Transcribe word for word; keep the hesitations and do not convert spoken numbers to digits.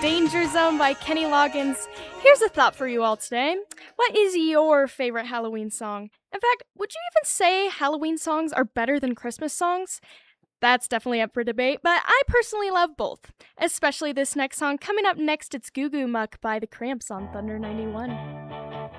Danger Zone by Kenny Loggins. Here's a thought for you all today. What is your favorite Halloween song? In fact, would you even say Halloween songs are better than Christmas songs? That's definitely up for debate, but I personally love both. Especially this next song. Coming up next, it's Goo Goo Muck by The Cramps on Thunder ninety-one.